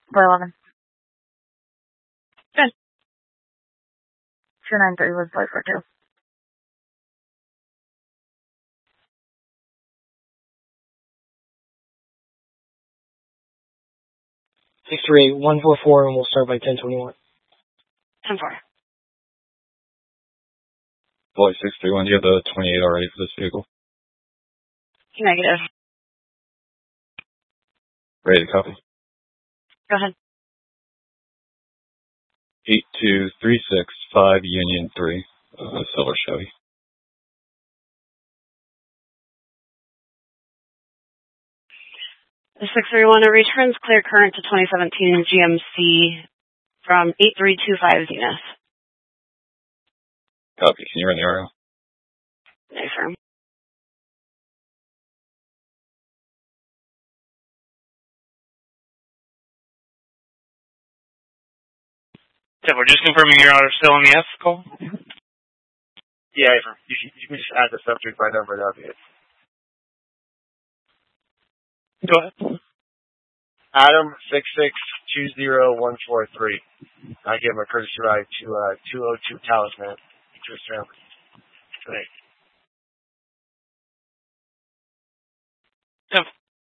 411. Good. 293 was play for 2. Six three eight 144, and we'll start by 1021. 10-4. Flight 631, do you have the 28 already for this vehicle? Negative. Ready to copy. Go ahead. 82365 Union 3, Silver Chevy. The 631 returns clear current to 2017 GMC from 8325 Zenith. Copy. Can you run the RO? Nice firm. Yeah, we're just confirming your order still on the S call? Yeah, you can just add the subject by number, that'll be it. Go ahead. Adam 6620143. I gave him a courtesy ride to 202 Talisman to his family today.